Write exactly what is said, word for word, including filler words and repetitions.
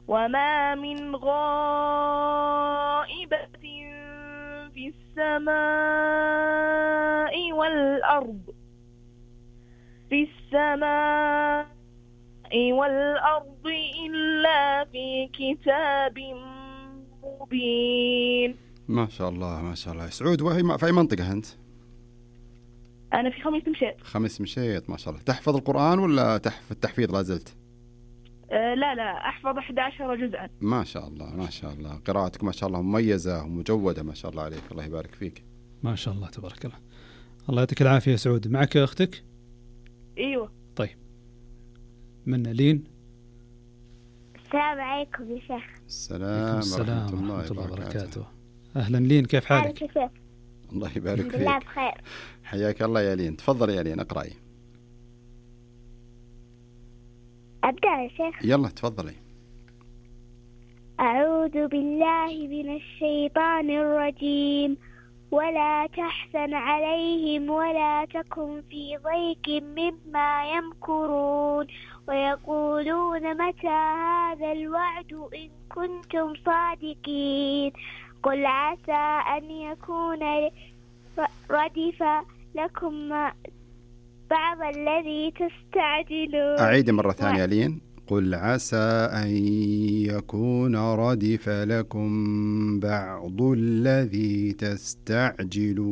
وما من غائبة في السماء والأرض في السماء والأرض إلا في كتاب مبين. ما شاء الله ما شاء الله. سعود، وهي في أي منطقة أنت؟ أنا في خميس مشيط. خميس مشيط، ما شاء الله. تحفظ القرآن ولا تحفظ التحفيظ لا زلت؟ أه لا لا أحفظ أحد عشر جزءا. ما شاء الله ما شاء الله. قراءتك ما شاء الله مميزة ومجودة ما شاء الله عليك. الله يبارك فيك. ما شاء الله تبارك الله. الله يعطيك العافية يا سعود. معك أختك؟ أيوة. طيب من لين. السلام عليكم يا شيخ. السلام السلام ورحمة الله, ورحمة الله وبركاته. وبركاته. أهلا لين، كيف حالك؟ حالك؟ الله يبارك الحمد لله فيك. بخير. حياك الله يا لين. تفضل يا لين اقرأي. أبدأ يا شيخ. يلا تفضلي. أعوذ بالله من الشيطان الرجيم. ولا تحزن عليهم ولا تكن في ضيق مما يمكرون ويقولون متى هذا الوعد إن كنتم صادقين. قل عسى أن يكون ردف لكم بعض الذي تستعجلون. أعيد مرة ثانية لين. قل عسى أن يكون ردف لكم بعض الذي تستعجلون.